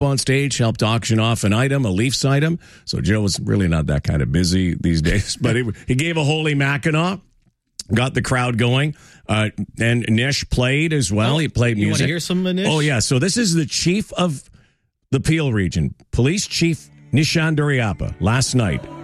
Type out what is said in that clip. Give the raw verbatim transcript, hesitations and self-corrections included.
on stage, helped auction off an item, a Leafs item. So Joe was really not that kind of busy these days, but he, he gave a Holy Mackinac, got the crowd going. Uh, and Nish played as well. Oh, he played you music. want to hear some of Nish? Oh, yeah. So this is the chief of the Peel region, Police Chief Nishan Duriappa, last night